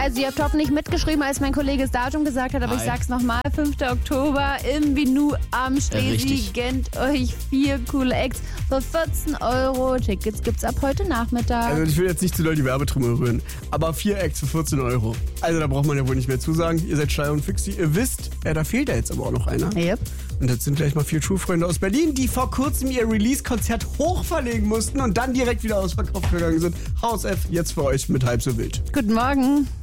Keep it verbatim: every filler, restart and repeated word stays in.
Also ihr habt hoffentlich mitgeschrieben, als mein Kollege das Datum gesagt hat, aber Nein. ich sag's nochmal, fünfter Oktober im Vinu am Stehsi. Richtig. Gönnt euch vier coole Acts für vierzehn Euro. Tickets gibt's ab heute Nachmittag. Also ich will jetzt nicht zu doll die Werbetrommel rühren, aber vier Acts für vierzehn Euro. Also da braucht man ja wohl nicht mehr zu sagen. Ihr seid Steier und Fixi, ihr wisst, ja, da fehlt ja jetzt aber auch noch einer. Yep. Und das sind gleich mal vier Schulfreunde aus Berlin, die vor kurzem ihr Release-Konzert hochverlegen mussten und dann direkt wieder ausverkauft gegangen sind. Haus F, jetzt für euch mit halb so wild. Guten Morgen.